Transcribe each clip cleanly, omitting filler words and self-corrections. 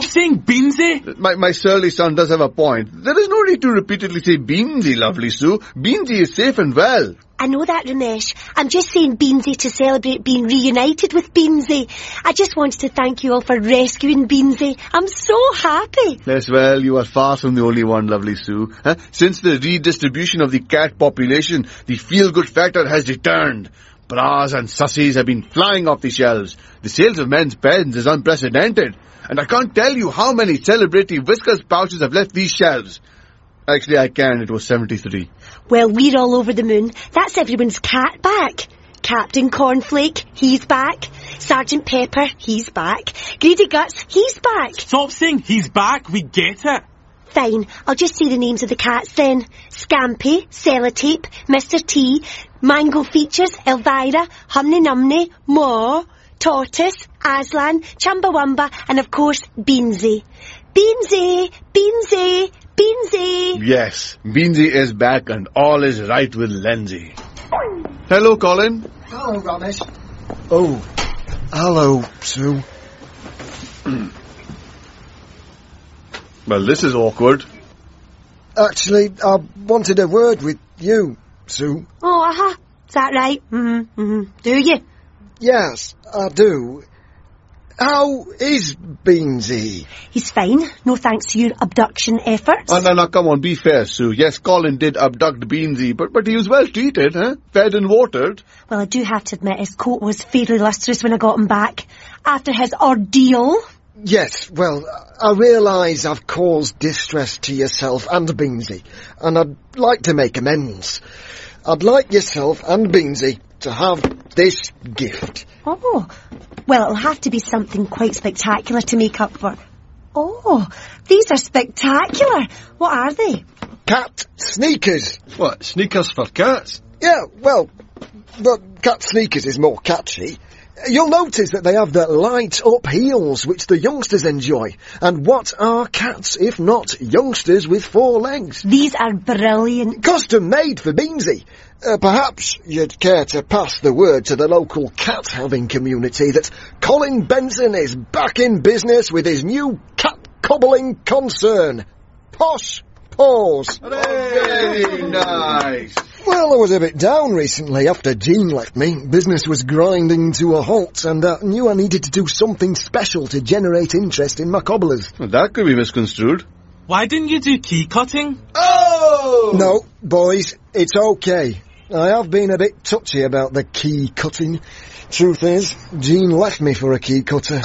saying Beansy? My surly son does have a point. There is no need to repeatedly say Beansy, lovely Sue. Beansy is safe and well. I know that, Ramesh. I'm just saying Beansy to celebrate being reunited with Beansy. I just wanted to thank you all for rescuing Beansy. I'm so happy. Yes, well, you are far from the only one, lovely Sue. Since the redistribution of the cat population, the feel-good factor has returned. Bras and sussies have been flying off the shelves. The sales of men's pens is unprecedented. And I can't tell you how many celebrity Whiskas pouches have left these shelves. Actually, I can. It was 73. Well, we're all over the moon. That's everyone's cat back. Captain Cornflake, he's back. Sergeant Pepper, he's back. Greedy Guts, he's back. Stop saying he's back. We get it. Fine, I'll just say the names of the cats then. Scampy, Sellotape, Mr. T, Mango Features, Elvira, Humney Numney, Mo, Tortoise, Aslan, Chumbawamba, and of course, Beansy. Beansy! Beansy! Beansy! Yes, Beansy is back and all is right with Lenzie. Hello, Colin. Hello, Ramesh. Oh, hello, Sue. Well, this is awkward. Actually, I wanted a word with you, Sue. Oh, aha. Is that right? Do you? Yes, I do. How is Beansy? He's fine. No thanks to your abduction efforts. Oh, no, come on, be fair, Sue. Yes, Colin did abduct Beansy, but he was well treated, fed and watered. Well, I do have to admit his coat was fairly lustrous when I got him back. After his ordeal. Yes, well, I realise I've caused distress to yourself and Beansy, and I'd like to make amends. I'd like yourself and Beansy to have this gift. Oh, well, it'll have to be something quite spectacular to make up for. Oh, these are spectacular. What are they? Cat sneakers. What, sneakers for cats? Yeah, well, but cat sneakers is more catchy. You'll notice that they have the light-up heels, which the youngsters enjoy. And what are cats, if not youngsters with 4 legs? These are brilliant. Custom-made for Beansy. Perhaps you'd care to pass the word to the local cat-having community that Colin Benson is back in business with his new cat-cobbling concern. Posh Paws. Very nice. Well, I was a bit down recently after Jean left me. Business was grinding to a halt, and I knew I needed to do something special to generate interest in my cobblers. Well, that could be misconstrued. Why didn't you do key cutting? Oh! No, boys, it's okay. I have been a bit touchy about the key cutting. Truth is, Jean left me for a key cutter.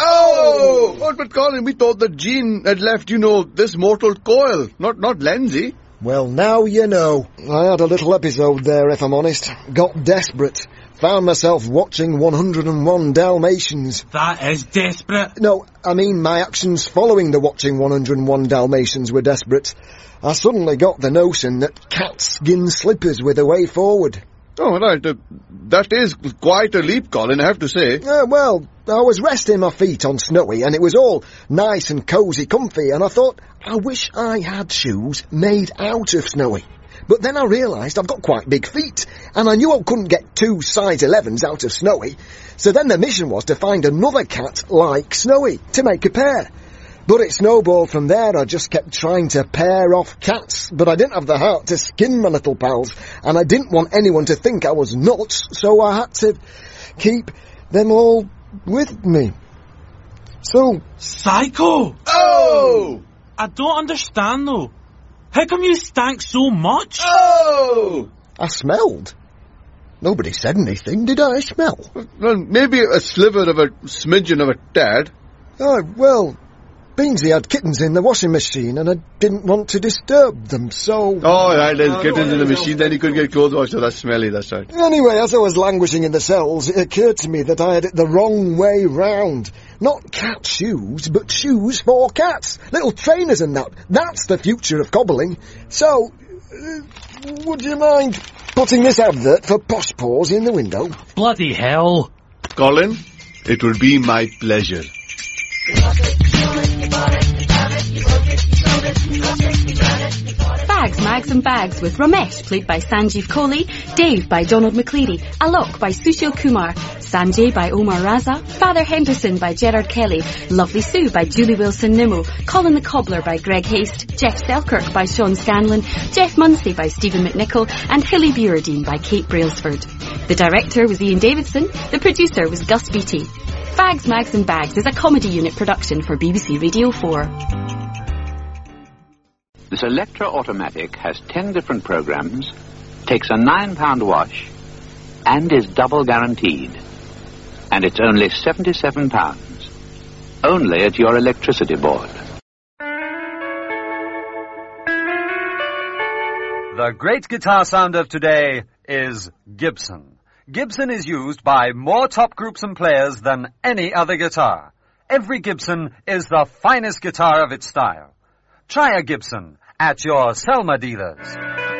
Oh, but Colin, we thought that Jean had left, this mortal coil, not Lenzie. Well, now you know. I had a little episode there, if I'm honest. Got desperate. Found myself watching 101 Dalmatians. That is desperate. No, I mean my actions following the watching 101 Dalmatians were desperate. I suddenly got the notion that cat skin slippers were the way forward. Oh, right. That is quite a leap, Colin, I have to say. Well, I was resting my feet on Snowy, and it was all nice and cosy comfy, and I thought, I wish I had shoes made out of Snowy. But then I realised I've got quite big feet, and I knew I couldn't get 2 size 11s out of Snowy, so then the mission was to find another cat like Snowy, to make a pair. But it snowballed from there. I just kept trying to pair off cats, but I didn't have the heart to skin my little pals, and I didn't want anyone to think I was nuts, so I had to keep them all with me. So... Psycho! Oh! I don't understand, though. How come you stank so much? Oh! I smelled. Nobody said anything, did I smell? Well, maybe a sliver of a smidgen of a tad. Oh, well... Beansy had kittens in the washing machine, and I didn't want to disturb them, so... Oh, right, there's kittens in the machine, then he couldn't get clothes washed, so that's smelly, that's right. Anyway, as I was languishing in the cells, it occurred to me that I had it the wrong way round. Not cat shoes, but shoes for cats. Little trainers and that. That's the future of cobbling. So, would you mind putting this advert for Posh Paws in the window? Bloody hell. Colin, it would be my pleasure. Bags, Mags and Bags with Ramesh, played by Sanjeev Kohli, Dave by Donald McCleary, Alok by Sushil Kumar, Sanjay by Omar Raza, Father Henderson by Gerard Kelly, Lovely Sue by Julie Wilson-Nimmo, Colin the Cobbler by Greg Haste, Jeff Selkirk by Sean Scanlon, Jeff Munsey by Stephen McNichol, and Hilly Buradine by Kate Brailsford. The director was Ian Davidson, the producer was Gus Beattie. Bags, Mags and Bags is a comedy unit production for BBC Radio 4. This Electra Automatic has 10 different programs, takes a £9 wash, and is double guaranteed. And it's only £77. Only at your electricity board. The great guitar sound of today is Gibson. Gibson is used by more top groups and players than any other guitar. Every Gibson is the finest guitar of its style. Try a Gibson at your Selma dealers.